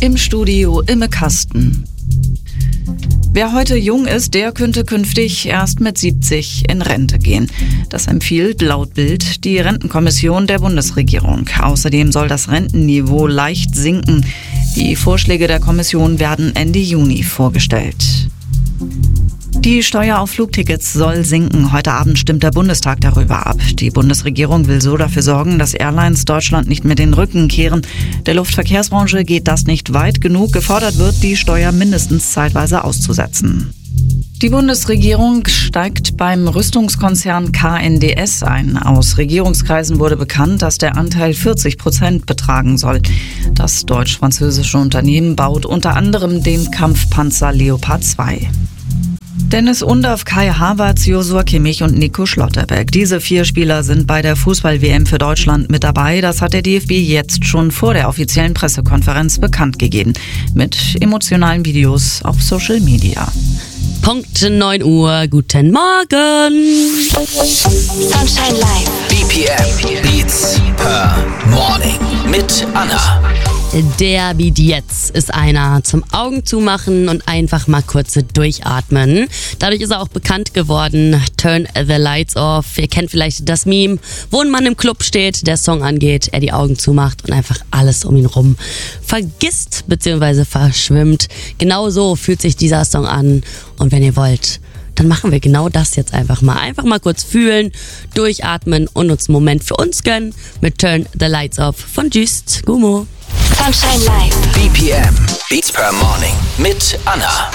Im Studio Imme Kasten. Wer heute jung ist, der könnte künftig erst mit 70 in Rente gehen. Das empfiehlt laut Bild die Rentenkommission der Bundesregierung. Außerdem soll das Rentenniveau leicht sinken. Die Vorschläge der Kommission werden Ende Juni vorgestellt. Die Steuer auf Flugtickets soll sinken. Heute Abend stimmt der Bundestag darüber ab. Die Bundesregierung will so dafür sorgen, dass Airlines Deutschland nicht mehr den Rücken kehren. Der Luftverkehrsbranche geht das nicht weit genug. Gefordert wird, die Steuer mindestens zeitweise auszusetzen. Die Bundesregierung steigt beim Rüstungskonzern KNDS ein. Aus Regierungskreisen wurde bekannt, dass der Anteil 40% betragen soll. Das deutsch-französische Unternehmen baut unter anderem den Kampfpanzer Leopard 2. Dennis Undaff, Kai Havertz, Joshua Kimmich und Nico Schlotterbeck. Diese 4 Spieler sind bei der Fußball-WM für Deutschland mit dabei. Das hat der DFB jetzt schon vor der offiziellen Pressekonferenz bekannt gegeben. Mit emotionalen Videos auf Social Media. Punkt 9 Uhr, guten Morgen. Sunshine Live. BPM Beats per Morning mit Anna. Der Beat jetzt ist einer zum Augen zumachen und einfach mal kurz durchatmen. Dadurch ist er auch bekannt geworden. Turn the Lights Off. Ihr kennt vielleicht das Meme, wo ein Mann im Club steht, der Song angeht, er die Augen zumacht und einfach alles um ihn rum vergisst bzw. verschwimmt. Genau so fühlt sich dieser Song an. Und wenn ihr wollt, dann machen wir genau das jetzt einfach mal. Einfach mal kurz fühlen, durchatmen und uns einen Moment für uns gönnen mit Turn the Lights Off von Just Gumo. Sunshine Live. BPM Beats per Morning mit Anna.